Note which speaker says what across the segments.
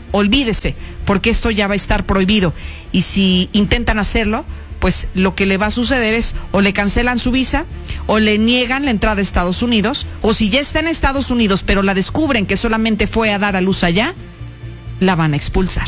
Speaker 1: olvídese, porque esto ya va a estar prohibido. Y si intentan hacerlo, pues lo que le va a suceder es o le cancelan su visa o le niegan la entrada a Estados Unidos, o si ya está en Estados Unidos pero la descubren que solamente fue a dar a luz allá, la van a expulsar.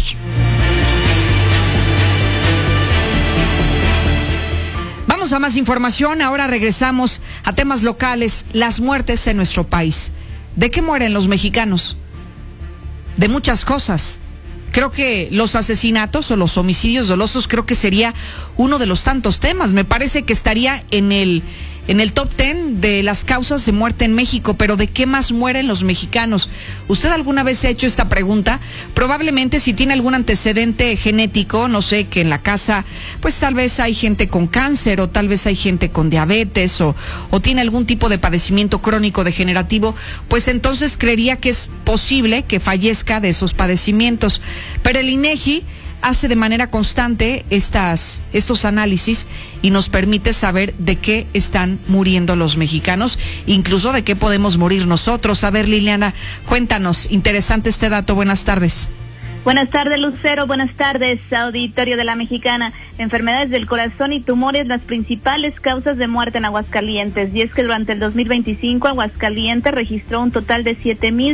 Speaker 1: Vamos a más información. Ahora regresamos a temas locales. Las muertes en nuestro país. ¿De qué mueren los mexicanos? De muchas cosas. Creo que los asesinatos o los homicidios dolosos creo que sería uno de los tantos temas. Me parece que estaría en el top 10 de las causas de muerte en México. Pero ¿de qué más mueren los mexicanos? ¿Usted alguna vez se ha hecho esta pregunta? Probablemente si tiene algún antecedente genético, no sé, que en la casa pues tal vez hay gente con cáncer, o tal vez hay gente con diabetes, o tiene algún tipo de padecimiento crónico degenerativo, pues entonces creería que es posible que fallezca de esos padecimientos. Pero el INEGI hace de manera constante estos análisis y nos permite saber de qué están muriendo los mexicanos, incluso de qué podemos morir nosotros. A ver, Liliana, cuéntanos, interesante este dato. Buenas tardes.
Speaker 2: Buenas tardes, Lucero. Buenas tardes, auditorio de La Mexicana. Enfermedades del corazón y tumores, las principales causas de muerte en Aguascalientes. Y es que durante el 2025 Aguascalientes registró un total de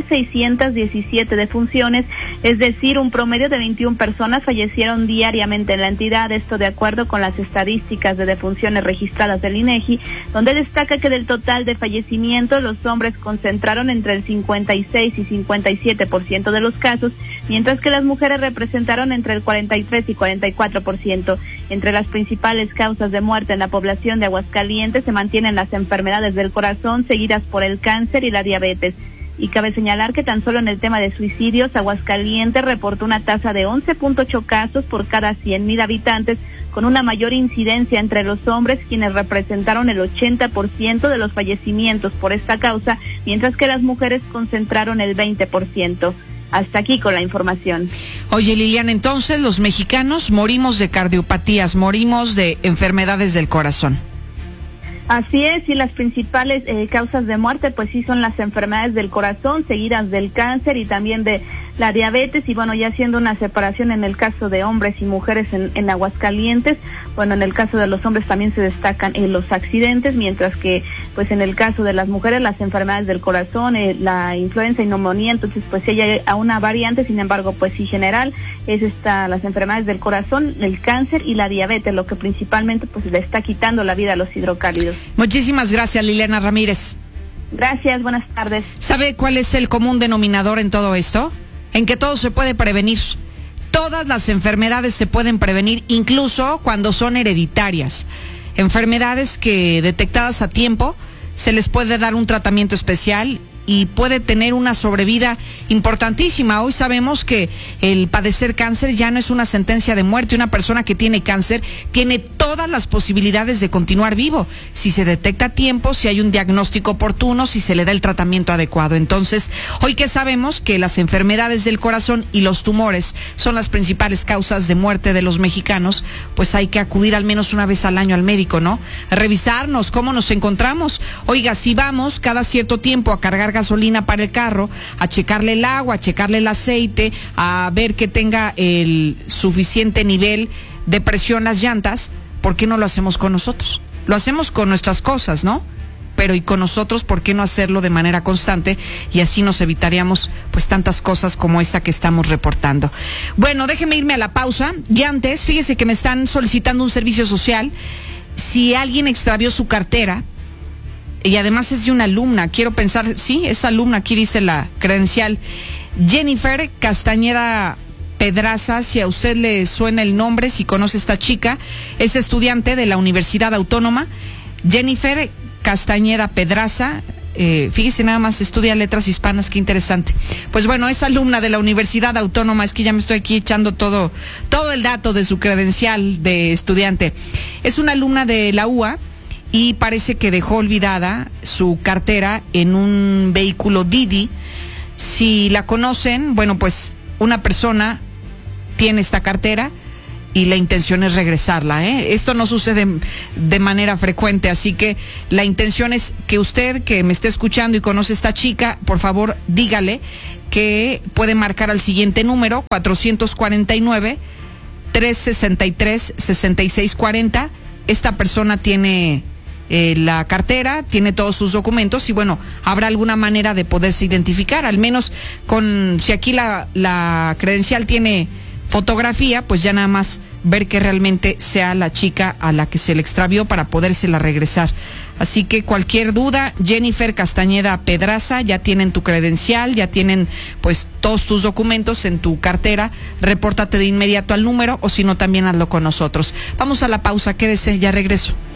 Speaker 2: 7,617 defunciones, es decir, un promedio de 21 personas fallecieron diariamente en la entidad. Esto de acuerdo con las estadísticas de defunciones registradas del INEGI, donde destaca que del total de fallecimientos los hombres concentraron entre el 56 y 57% de los casos, mientras que las mujeres representaron entre el 43 y 44%. Entre las principales causas de muerte en la población de Aguascalientes se mantienen las enfermedades del corazón, seguidas por el cáncer y la diabetes. Y cabe señalar que tan solo en el tema de suicidios, Aguascalientes reportó una tasa de 11.8 casos por cada 100,000 habitantes, con una mayor incidencia entre los hombres, quienes representaron el 80% de los fallecimientos por esta causa, mientras que las mujeres concentraron el 20%. Hasta aquí con la información.
Speaker 1: Oye, Liliana, entonces los mexicanos morimos de cardiopatías, morimos de enfermedades del corazón.
Speaker 2: Así es, y las principales causas de muerte pues sí son las enfermedades del corazón, seguidas del cáncer y también de la diabetes. Y bueno, ya haciendo una separación en el caso de hombres y mujeres en Aguascalientes, bueno, en el caso de los hombres también se destacan los accidentes, mientras que pues en el caso de las mujeres las enfermedades del corazón, la influenza y neumonía. Entonces pues sí hay una variante, sin embargo pues sí general es las enfermedades del corazón, el cáncer y la diabetes, lo que principalmente pues le está quitando la vida a los hidrocálidos.
Speaker 1: Muchísimas gracias, Liliana Ramírez.
Speaker 2: Gracias, buenas tardes.
Speaker 1: ¿Sabe cuál es el común denominador en todo esto? En que todo se puede prevenir. Todas las enfermedades se pueden prevenir, incluso cuando son hereditarias. Enfermedades que detectadas a tiempo se les puede dar un tratamiento especial y puede tener una sobrevida importantísima. Hoy sabemos que el padecer cáncer ya no es una sentencia de muerte. Una persona que tiene cáncer tiene todas las posibilidades de continuar vivo, si se detecta a tiempo, si hay un diagnóstico oportuno, si se le da el tratamiento adecuado. Entonces, hoy que sabemos que las enfermedades del corazón y los tumores son las principales causas de muerte de los mexicanos, pues hay que acudir al menos una vez al año al médico, ¿no? A revisarnos cómo nos encontramos. Oiga, si vamos cada cierto tiempo a cargar gasolina para el carro, a checarle el agua, a checarle el aceite, a ver que tenga el suficiente nivel de presión las llantas, ¿por qué no lo hacemos con nosotros? Lo hacemos con nuestras cosas, ¿no? Pero y con nosotros, ¿por qué no hacerlo de manera constante? Y así nos evitaríamos pues tantas cosas como esta que estamos reportando. Bueno, déjeme irme a la pausa. Y antes, fíjese que me están solicitando un servicio social. Si alguien extravió su cartera, y además es de una alumna, quiero pensar, sí, es alumna, aquí dice la credencial, Jennifer Castañeda Pedraza. Si a usted le suena el nombre, si conoce a esta chica, es estudiante de la Universidad Autónoma, Jennifer Castañeda Pedraza. Fíjese nada más, estudia letras hispanas, qué interesante. Pues bueno, es alumna de la Universidad Autónoma. Es que ya me estoy aquí echando todo el dato de su credencial de estudiante. Es una alumna de la UA y parece que dejó olvidada su cartera en un vehículo Didi. Si la conocen, bueno, pues una persona tiene esta cartera y la intención es regresarla, ¿eh? Esto no sucede de manera frecuente, así que la intención es que usted que me esté escuchando y conoce a esta chica, por favor dígale que puede marcar al siguiente número, 449-363-6640. Esta persona tiene la cartera, tiene todos sus documentos y bueno, habrá alguna manera de poderse identificar, al menos si aquí la credencial tiene fotografía, pues ya nada más ver que realmente sea la chica a la que se le extravió para podérsela regresar. Así que cualquier duda, Jennifer Castañeda Pedraza, ya tienen tu credencial, ya tienen pues todos tus documentos en tu cartera, repórtate de inmediato al número o si no también hazlo con nosotros. Vamos a la pausa, quédese, ya regreso.